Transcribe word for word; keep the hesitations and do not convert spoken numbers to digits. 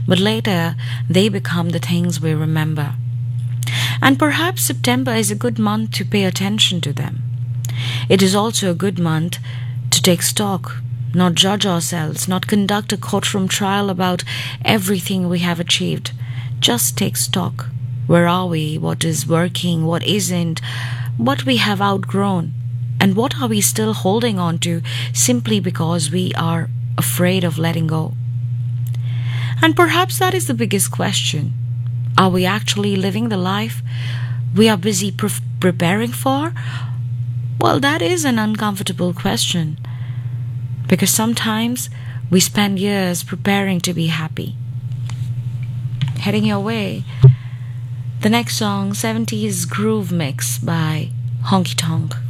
but later they become the things we remember. And perhaps September is a good month to pay attention to them. It is also a good month to take stock, not judge ourselves, not conduct a courtroom trial about everything we have achieved. Just take stock. Where are we? What is working? What isn't? What we have outgrown? And what are we still holding on to simply because we are afraid of letting go? And perhaps that is the biggest question. Are we actually living the life we are busy pre- preparing for? Well, that is an uncomfortable question, because sometimes we spend years preparing to be happy. Heading your way, the next song, seventies Groove Mix by Honky Tonk.